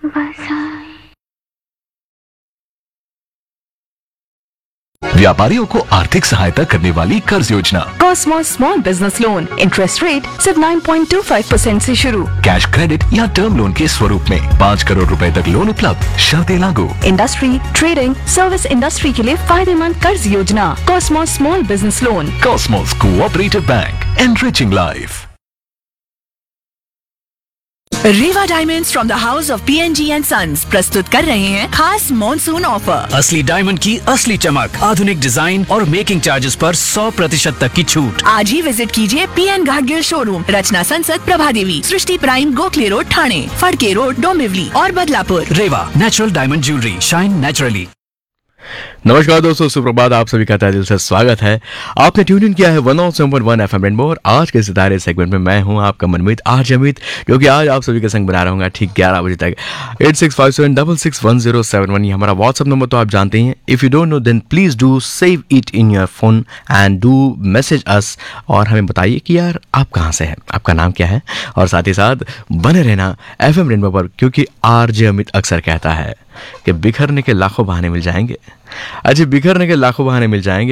व्यापारियों को आर्थिक सहायता करने वाली कर्ज योजना Cosmos small business loan, interest rate सिर्फ 9.25% से शुरू। कैश क्रेडिट या टर्म लोन के स्वरूप में 5 करोड़ रुपए तक लोन उपलब्ध, शर्तें लागू। इंडस्ट्री, ट्रेडिंग, सर्विस इंडस्ट्री के लिए फायदेमंद कर्ज योजना Cosmos small business loan. Cosmos cooperative bank, enriching life. Rewa diamonds from the house of PNG and sons प्रस्तुत कर रहे हैं खास मॉनसून ऑफर। असली डायमंड की असली चमक, आधुनिक डिजाइन और मेकिंग चार्जेस पर 100% तक की छूट। आज ही विजिट कीजिए PN घाटगिल शोरूम, रचना संसद, प्रभादेवी, सृष्टि prime, Gokhale road, Thane, Phadke road, Dombivli और बदलापुर। रेवा natural diamond jewellery, shine naturally. नमस्कार दोस्तों, सुप्रभात। आप सभी का तहे दिल से स्वागत है। आपने ट्यून इन किया है 107.1 FM रेनबो और आज के सितारे सेगमेंट में मैं हूं आपका मनमीत आज अमित, जो कि आज आप सभी के संग बना रहूंगा ठीक 11 बजे तक। 8657661071 ये हमारा व्हाट्सअप नंबर तो आप जानते ही हैं। If you don't know then please do save it in your phone and do message us और हमें बताइए कि यार आप कहाँ से हैं, आपका नाम क्या है, और साथ ही साथ बने रहना FM रेनबो पर, क्योंकि RJ अमित अक्सर कहता है कि बिखरने के लाखों बहाने मिल जाएंगे। अच्छा, बिखरने के लाखों बहाने मिल जाएंगे